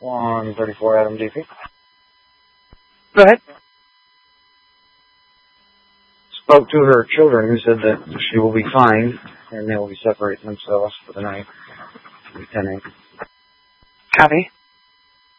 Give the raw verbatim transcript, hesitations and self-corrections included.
one thirty-four Adam D P. Go ahead. Spoke to her children who said that she will be fine and they will be separating themselves for the night. ten eight. Copy.